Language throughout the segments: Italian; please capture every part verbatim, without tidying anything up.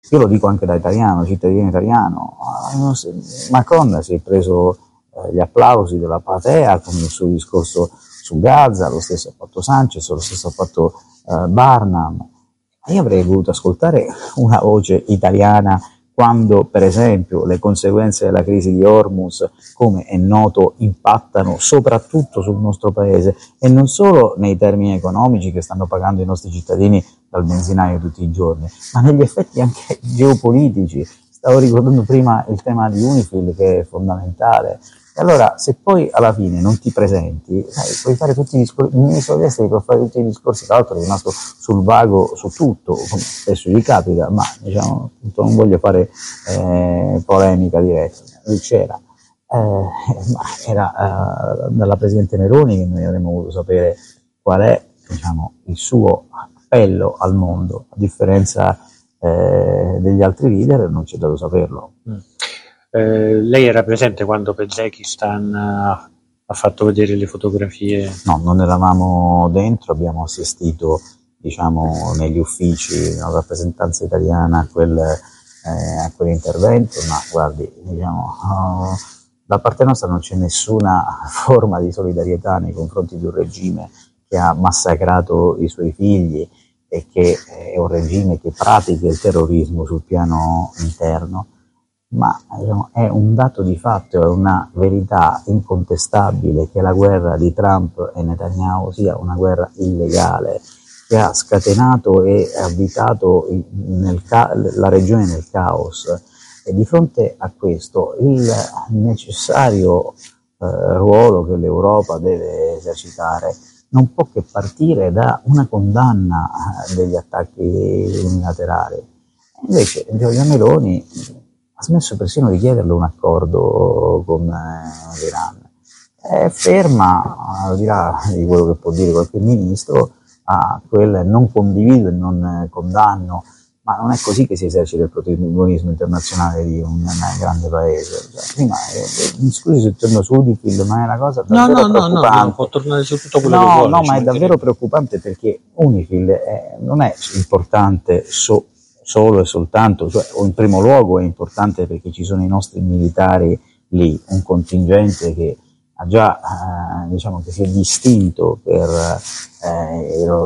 io lo dico anche da italiano, cittadino italiano, Macron si è preso eh, gli applausi della platea con il suo discorso su Gaza, lo stesso ha fatto Sanchez, lo stesso ha fatto eh, Barnum. Io avrei voluto ascoltare una voce italiana quando, per esempio, le conseguenze della crisi di Hormuz, come è noto, impattano soprattutto sul nostro paese, e non solo nei termini economici che stanno pagando i nostri cittadini dal benzinaio tutti i giorni, ma negli effetti anche geopolitici. Stavo ricordando prima il tema di UNIFIL, che è fondamentale. E allora, se poi alla fine non ti presenti, sai, puoi fare tutti i discorsi, il ministro degli esteri può fare tutti i discorsi, tra l'altro è rimasto sul vago su tutto, come spesso gli capita, ma diciamo, non voglio fare eh, polemica diretta, lui c'era, eh, ma era eh, dalla Presidente Meloni che noi avremmo voluto sapere qual è, diciamo, il suo appello al mondo, a differenza eh, degli altri leader non ci è dato saperlo. Mm. Eh, lei era presente quando Pezekistan ha, ha fatto vedere le fotografie? No, non eravamo dentro, abbiamo assistito, diciamo, negli uffici della rappresentanza italiana a, quel, eh, a quell'intervento, ma guardi, diciamo, oh, da parte nostra non c'è nessuna forma di solidarietà nei confronti di un regime che ha massacrato i suoi figli e che è un regime che pratica il terrorismo sul piano interno. Ma diciamo, è un dato di fatto, è una verità incontestabile che la guerra di Trump e Netanyahu sia una guerra illegale, che ha scatenato e avvitato nel ca- la regione nel caos. E di fronte a questo il necessario eh, ruolo che l'Europa deve esercitare non può che partire da una condanna degli attacchi unilaterali. Invece Giorgia Meloni ha smesso persino di chiederle un accordo con eh, l'Iran. È ferma, al di là di quello che può dire qualche ministro, a quel non condivido e non condanno, ma non è così che si esercita il protagonismo internazionale di un, un grande paese. Cioè, prima, eh, scusi se torno su UNIFIL, ma è una cosa davvero no, no, preoccupante. No, no, può tornare su tutto quello no, che vuole. No, ma è davvero preoccupante, perché UNIFIL eh, non è importante so, solo e soltanto, cioè, o in primo luogo è importante perché ci sono i nostri militari lì, un contingente che ha già, eh, diciamo, che si è distinto per eh, il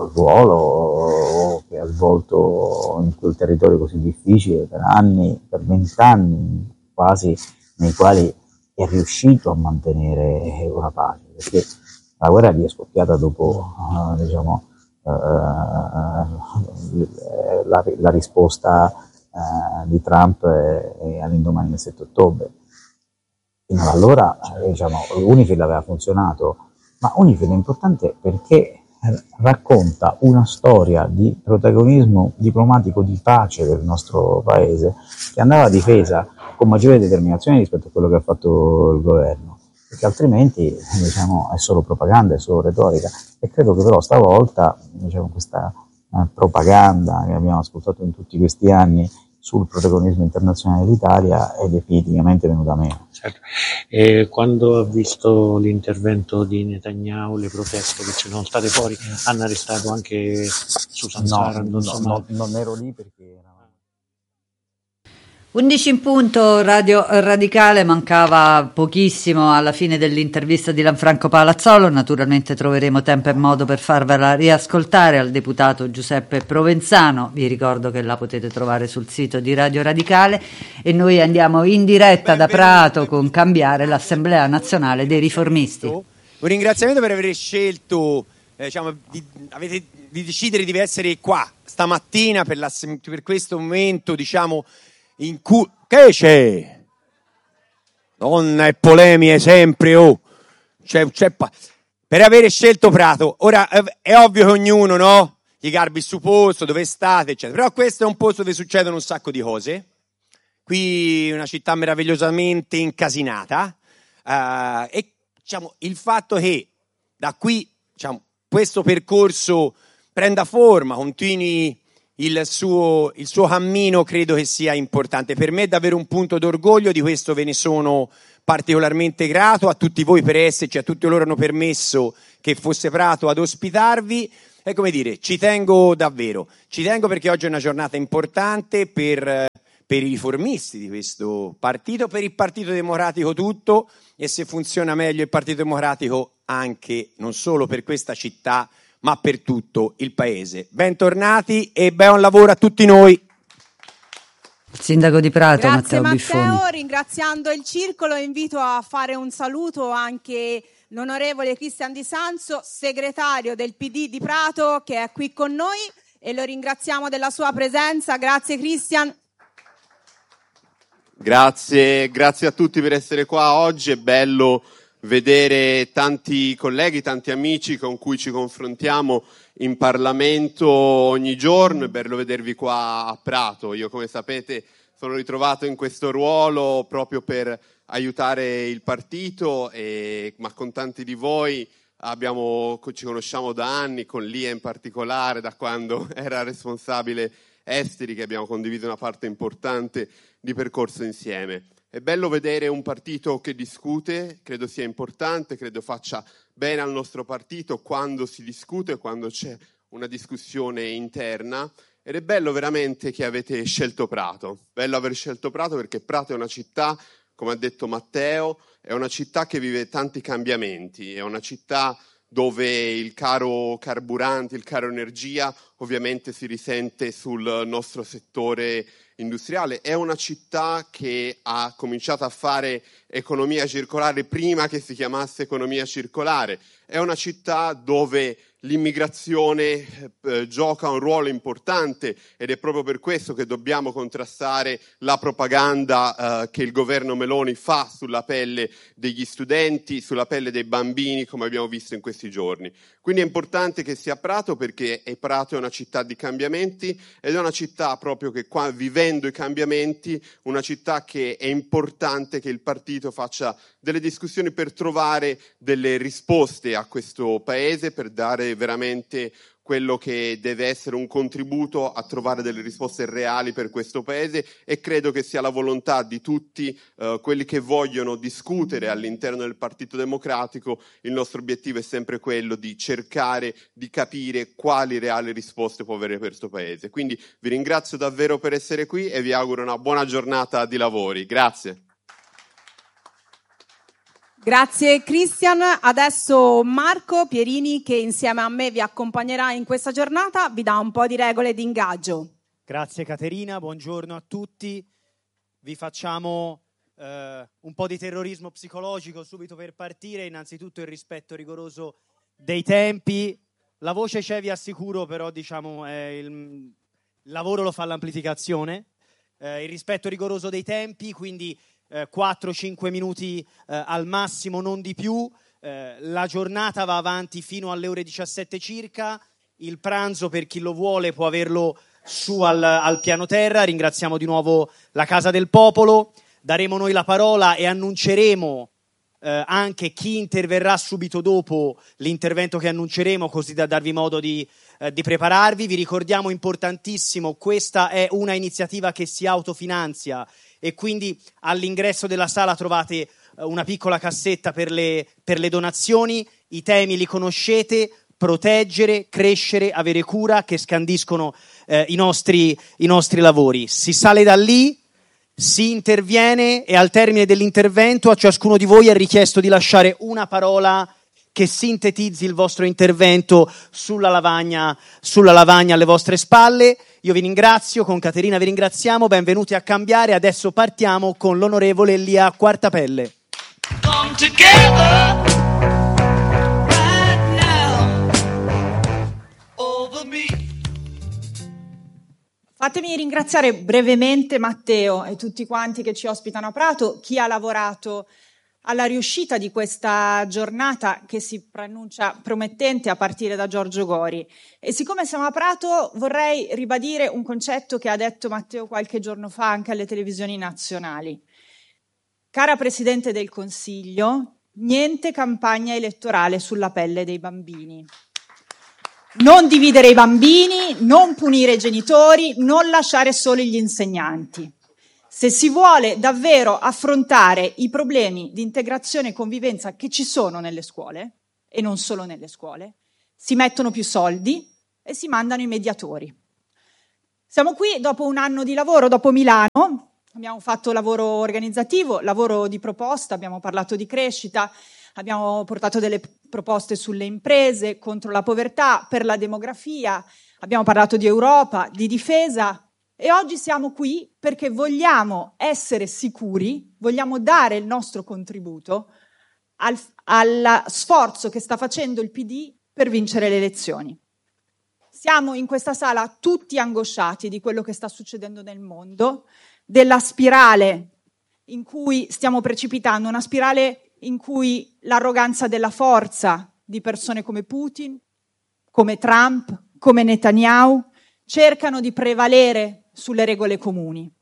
ruolo che ha svolto in quel territorio così difficile per anni, per vent'anni quasi, nei quali è riuscito a mantenere una pace, perché la guerra lì è scoppiata dopo, eh, diciamo, eh, la, la risposta eh, di Trump eh, all'indomani del sette ottobre. Fino ad allora, eh, diciamo, UNIFIL aveva funzionato, ma UNIFIL è importante perché racconta una storia di protagonismo diplomatico di pace del nostro paese, che andava difesa con maggiore determinazione rispetto a quello che ha fatto il governo, perché altrimenti, diciamo, è solo propaganda, è solo retorica. E credo che però stavolta, diciamo, questa eh, propaganda che abbiamo ascoltato in tutti questi anni sul protagonismo internazionale dell'Italia è definitivamente venuta meno. Certo. E quando ha visto l'intervento di Netanyahu, le proteste che ci sono state fuori, hanno arrestato anche Susan Sarandon? No, no, no, non ero lì perché era... undici in punto, Radio Radicale, mancava pochissimo alla fine dell'intervista di Lanfranco Palazzolo, naturalmente troveremo tempo e modo per farvela riascoltare al deputato Giuseppe Provenzano, vi ricordo che la potete trovare sul sito di Radio Radicale e noi andiamo in diretta da Prato con Cambiare, l'Assemblea Nazionale dei Riformisti. Un ringraziamento per aver scelto, eh, diciamo, di, avete, di decidere di essere qua stamattina per, la, per questo momento, diciamo, in cui che c'è? Donna e polemiche sempre, oh. C'è, c'è pa- per avere scelto Prato. Ora è ovvio che ognuno, no? Gli garbi il suo posto, dove state, eccetera. Però questo è un posto dove succedono un sacco di cose. Qui una città meravigliosamente incasinata. Uh, e diciamo il fatto che da qui, diciamo, questo percorso prenda forma, continui il suo, il suo cammino, credo che sia importante. Per me è davvero un punto d'orgoglio, di questo ve ne sono particolarmente grato a tutti voi per esserci, a tutti loro hanno permesso che fosse Prato ad ospitarvi, è come dire, ci tengo davvero, ci tengo perché oggi è una giornata importante per, per i riformisti di questo partito, per il Partito Democratico tutto, e se funziona meglio il Partito Democratico anche, non solo per questa città, ma per tutto il paese. Bentornati e buon lavoro a tutti noi. Sindaco di Prato, Grazie Matteo Matteo, Biffoni. ringraziando il circolo invito a fare un saluto anche l'onorevole Cristian Di Sanzo, segretario del P D di Prato, che è qui con noi e lo ringraziamo della sua presenza. Grazie Cristian. Grazie, grazie a tutti per essere qua oggi, è bello vedere tanti colleghi, tanti amici con cui ci confrontiamo in Parlamento ogni giorno, è bello vedervi qua a Prato. Io, come sapete, sono ritrovato in questo ruolo proprio per aiutare il partito, e, ma con tanti di voi abbiamo, ci conosciamo da anni, con Lia in particolare, da quando era responsabile esteri, che abbiamo condiviso una parte importante di percorso insieme. È bello vedere un partito che discute, credo sia importante, credo faccia bene al nostro partito quando si discute, quando c'è una discussione interna, ed è bello veramente che avete scelto Prato. Bello aver scelto Prato perché Prato è una città, come ha detto Matteo, è una città che vive tanti cambiamenti, è una città dove il caro carburanti, il caro energia ovviamente si risente sul nostro settore industriale. È una città che ha cominciato a fare economia circolare prima che si chiamasse economia circolare. È una città dove l'immigrazione eh, gioca un ruolo importante, ed è proprio per questo che dobbiamo contrastare la propaganda eh, che il governo Meloni fa sulla pelle degli studenti, sulla pelle dei bambini, come abbiamo visto in questi giorni. Quindi è importante che sia Prato, perché è Prato è una città di cambiamenti, ed è una città proprio che qua, vivendo i cambiamenti, una città che è importante che il partito faccia delle discussioni per trovare delle risposte a questo paese, per dare veramente quello che deve essere un contributo a trovare delle risposte reali per questo paese, e credo che sia la volontà di tutti eh, quelli che vogliono discutere all'interno del Partito Democratico. Il nostro obiettivo è sempre quello di cercare di capire quali reali risposte può avere questo paese. Quindi vi ringrazio davvero per essere qui e vi auguro una buona giornata di lavori. Grazie. Grazie Cristian. Adesso Marco Pierini, che insieme a me vi accompagnerà in questa giornata, vi dà un po' di regole di ingaggio. Grazie Caterina, buongiorno a tutti. Vi facciamo eh, un po' di terrorismo psicologico subito per partire. Innanzitutto il rispetto rigoroso dei tempi. La voce c'è, vi assicuro, però diciamo eh, il, il lavoro lo fa l'amplificazione. Eh, il rispetto rigoroso dei tempi, quindi Eh, quattro cinque minuti eh, al massimo, non di più. Eh, la giornata va avanti fino alle ore diciassette circa. Il pranzo, per chi lo vuole, può averlo su al, al piano terra. Ringraziamo di nuovo la Casa del Popolo. Daremo noi la parola e annunceremo eh, anche chi interverrà subito dopo l'intervento che annunceremo, così da darvi modo di, eh, di prepararvi. Vi ricordiamo, importantissimo, questa è una iniziativa che si autofinanzia, e quindi all'ingresso della sala trovate una piccola cassetta per le, per le donazioni. I temi li conoscete: proteggere, crescere, avere cura, che scandiscono eh, i nostri, i nostri lavori. Si sale da lì, si interviene, e al termine dell'intervento a ciascuno di voi è richiesto di lasciare una parola che sintetizzi il vostro intervento sulla lavagna, sulla lavagna alle vostre spalle. Io vi ringrazio, con Caterina vi ringraziamo, benvenuti a Cambiare. Adesso partiamo con l'onorevole Lia Quartapelle. Come together, right now, over me. Fatemi ringraziare brevemente Matteo e tutti quanti che ci ospitano a Prato, chi ha lavorato alla riuscita di questa giornata che si preannuncia promettente a partire da Giorgio Gori. E siccome siamo a Prato, vorrei ribadire un concetto che ha detto Matteo qualche giorno fa anche alle televisioni nazionali. Cara Presidente del Consiglio, niente campagna elettorale sulla pelle dei bambini. Non dividere i bambini, non punire i genitori, non lasciare soli gli insegnanti. Se si vuole davvero affrontare i problemi di integrazione e convivenza che ci sono nelle scuole, e non solo nelle scuole, si mettono più soldi, e si mandano i mediatori. Siamo qui dopo un anno di lavoro, dopo Milano, abbiamo fatto lavoro organizzativo, lavoro di proposta, abbiamo parlato di crescita, abbiamo portato delle proposte sulle imprese, contro la povertà, per la demografia, abbiamo parlato di Europa, di difesa e oggi siamo qui perché vogliamo essere sicuri, vogliamo dare il nostro contributo al, al sforzo che sta facendo il P D per vincere le elezioni. Siamo in questa sala tutti angosciati di quello che sta succedendo nel mondo, della spirale in cui stiamo precipitando, una spirale in cui l'arroganza della forza di persone come Putin, come Trump, come Netanyahu, cercano di prevalere sulle regole comuni.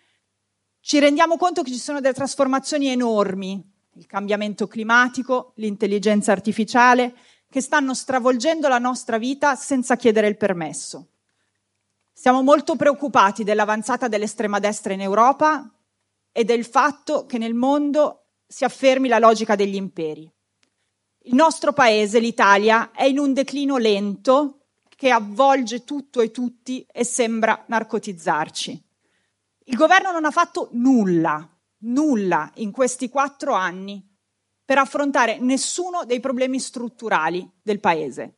Ci rendiamo conto che ci sono delle trasformazioni enormi, il cambiamento climatico, l'intelligenza artificiale, che stanno stravolgendo la nostra vita senza chiedere il permesso. Siamo molto preoccupati dell'avanzata dell'estrema destra in Europa e del fatto che nel mondo si affermi la logica degli imperi. Il nostro paese, l'Italia, è in un declino lento che avvolge tutto e tutti e sembra narcotizzarci. Il governo non ha fatto nulla, nulla in questi quattro anni per affrontare nessuno dei problemi strutturali del paese.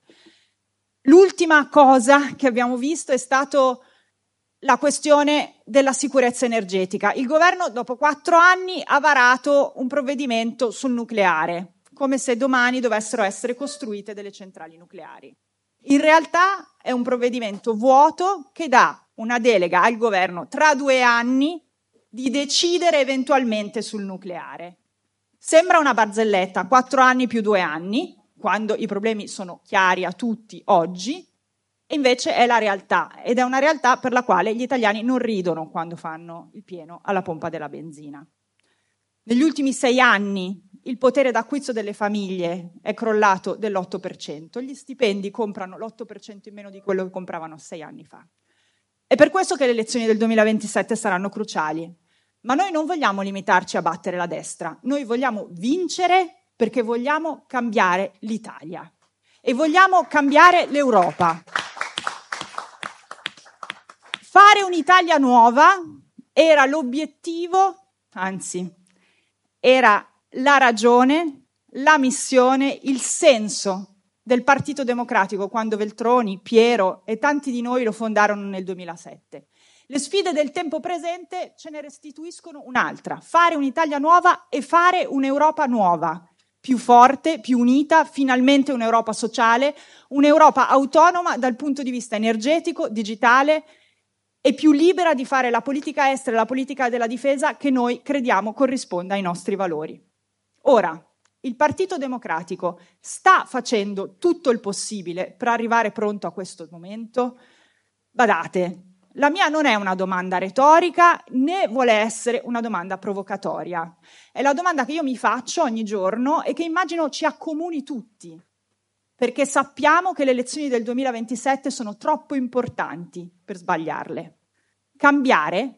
L'ultima cosa che abbiamo visto è stato la questione della sicurezza energetica. Il governo, dopo quattro anni, ha varato un provvedimento sul nucleare, come se domani dovessero essere costruite delle centrali nucleari. In realtà è un provvedimento vuoto che dà una delega al governo tra due anni di decidere eventualmente sul nucleare. Sembra una barzelletta, quattro anni più due anni, quando i problemi sono chiari a tutti oggi, e invece è la realtà, ed è una realtà per la quale gli italiani non ridono quando fanno il pieno alla pompa della benzina. Negli ultimi sei anni il potere d'acquisto delle famiglie è crollato dell'otto per cento, gli stipendi comprano l'otto per cento in meno di quello che compravano sei anni fa. È per questo che le elezioni del duemilaventisette saranno cruciali. Ma noi non vogliamo limitarci a battere la destra, noi vogliamo vincere perché vogliamo cambiare l'Italia e vogliamo cambiare l'Europa. Fare un'Italia nuova era l'obiettivo, anzi, era la ragione, la missione, il senso del Partito Democratico quando Veltroni, Piero e tanti di noi lo fondarono nel duemilasette. Le sfide del tempo presente ce ne restituiscono un'altra, fare un'Italia nuova e fare un'Europa nuova, più forte, più unita, finalmente un'Europa sociale, un'Europa autonoma dal punto di vista energetico, digitale e più libera di fare la politica estera e la politica della difesa che noi crediamo corrisponda ai nostri valori. Ora, il Partito Democratico sta facendo tutto il possibile per arrivare pronto a questo momento? Badate, la mia non è una domanda retorica né vuole essere una domanda provocatoria. È la domanda che io mi faccio ogni giorno e che immagino ci accomuni tutti, perché sappiamo che le elezioni del duemilaventisette sono troppo importanti per sbagliarle. Cambiare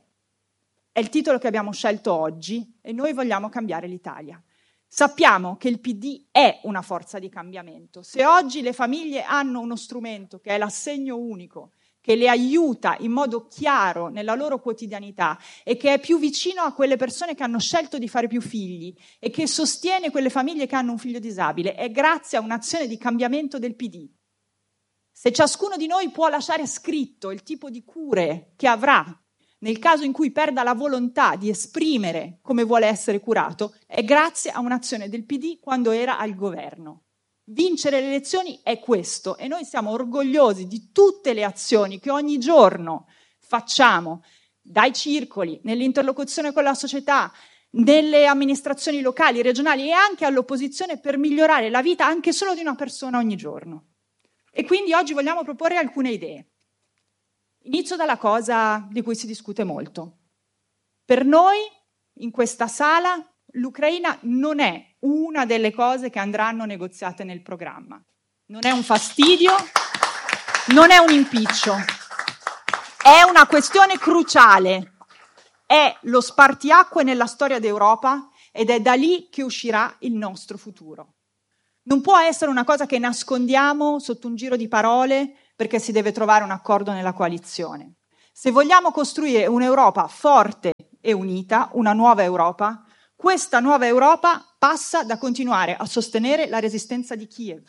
è il titolo che abbiamo scelto oggi e noi vogliamo cambiare l'Italia. Sappiamo che il P D è una forza di cambiamento. Se oggi le famiglie hanno uno strumento che è l'assegno unico, che le aiuta in modo chiaro nella loro quotidianità e che è più vicino a quelle persone che hanno scelto di fare più figli e che sostiene quelle famiglie che hanno un figlio disabile, è grazie a un'azione di cambiamento del P D. Se ciascuno di noi può lasciare scritto il tipo di cure che avrà nel caso in cui perda la volontà di esprimere come vuole essere curato, è grazie a un'azione del P D quando era al governo. Vincere le elezioni è questo e noi siamo orgogliosi di tutte le azioni che ogni giorno facciamo, dai circoli, nell'interlocuzione con la società, nelle amministrazioni locali, regionali e anche all'opposizione per migliorare la vita anche solo di una persona ogni giorno. E quindi oggi vogliamo proporre alcune idee. Inizio dalla cosa di cui si discute molto. Per noi, in questa sala, l'Ucraina non è una delle cose che andranno negoziate nel programma. Non è un fastidio, non è un impiccio. È una questione cruciale. È lo spartiacque nella storia d'Europa ed è da lì che uscirà il nostro futuro. Non può essere una cosa che nascondiamo sotto un giro di parole perché si deve trovare un accordo nella coalizione. Se vogliamo costruire un'Europa forte e unita, una nuova Europa, questa nuova Europa passa da continuare a sostenere la resistenza di Kiev.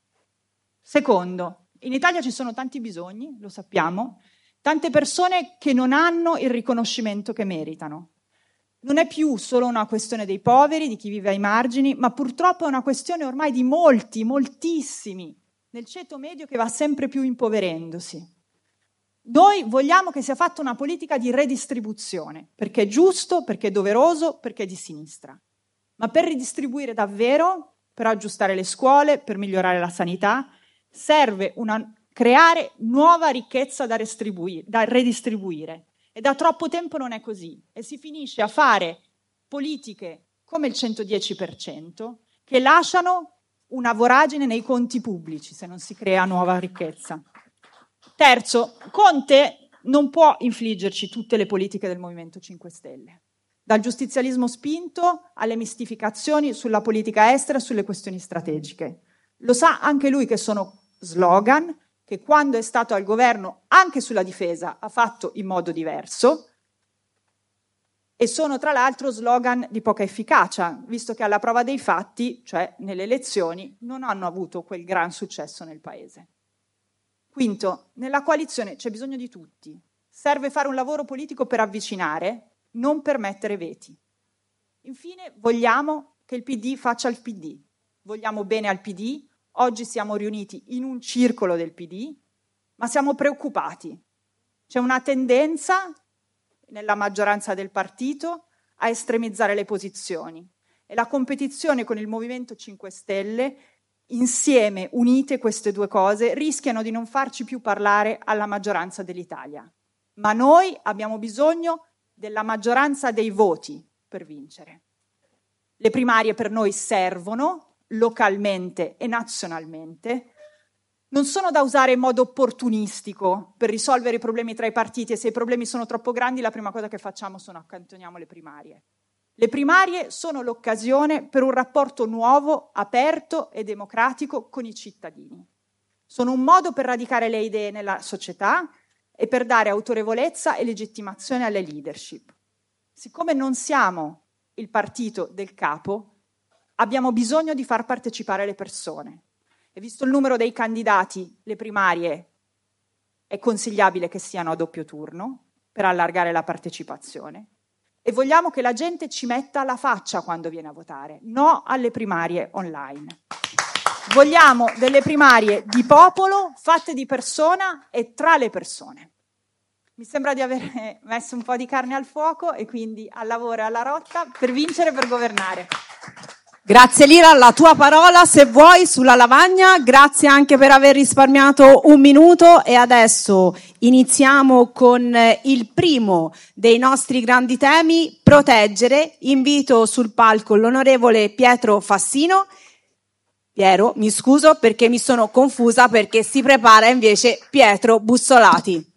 Secondo, in Italia ci sono tanti bisogni, lo sappiamo, tante persone che non hanno il riconoscimento che meritano. Non è più solo una questione dei poveri, di chi vive ai margini, ma purtroppo è una questione ormai di molti, moltissimi, nel ceto medio che va sempre più impoverendosi. Noi vogliamo che sia fatta una politica di redistribuzione, perché è giusto, perché è doveroso, perché è di sinistra. Ma per ridistribuire davvero, per aggiustare le scuole, per migliorare la sanità, serve una, creare nuova ricchezza da, da redistribuire. E da troppo tempo non è così. E si finisce a fare politiche come il centodieci per cento che lasciano una voragine nei conti pubblici se non si crea nuova ricchezza. Terzo, Conte non può infliggerci tutte le politiche del Movimento cinque Stelle, dal giustizialismo spinto alle mistificazioni sulla politica estera e sulle questioni strategiche. Lo sa anche lui che sono slogan che quando è stato al governo anche sulla difesa ha fatto in modo diverso e sono tra l'altro slogan di poca efficacia, visto che alla prova dei fatti, cioè nelle elezioni, non hanno avuto quel gran successo nel Paese. Quinto, nella coalizione c'è bisogno di tutti. Serve fare un lavoro politico per avvicinare, non per mettere veti. Infine, vogliamo che il P D faccia il P D. Vogliamo bene al P D. Oggi siamo riuniti in un circolo del P D, ma siamo preoccupati. C'è una tendenza nella maggioranza del partito a estremizzare le posizioni e la competizione con il Movimento cinque Stelle, insieme, unite queste due cose, rischiano di non farci più parlare alla maggioranza dell'Italia. Ma noi abbiamo bisogno della maggioranza dei voti per vincere. Le primarie per noi servono localmente e nazionalmente, non sono da usare in modo opportunistico per risolvere i problemi tra i partiti e se i problemi sono troppo grandi la prima cosa che facciamo sono accantoniamo le primarie. Le primarie sono l'occasione per un rapporto nuovo, aperto e democratico con i cittadini. Sono un modo per radicare le idee nella società e per dare autorevolezza e legittimazione alle leadership. Siccome non siamo il partito del capo, abbiamo bisogno di far partecipare le persone. E visto il numero dei candidati, le primarie è consigliabile che siano a doppio turno per allargare la partecipazione. E vogliamo che la gente ci metta la faccia quando viene a votare, no alle primarie online. Vogliamo delle primarie di popolo, fatte di persona e tra le persone. Mi sembra di aver messo un po' di carne al fuoco e quindi al lavoro e alla rotta per vincere e per governare. Grazie Lira, la tua parola se vuoi sulla lavagna, grazie anche per aver risparmiato un minuto e adesso iniziamo con il primo dei nostri grandi temi, proteggere. Invito sul palco l'onorevole Pietro Fassino. Piero, mi scuso perché mi sono confusa perché si prepara invece Pietro Bussolati.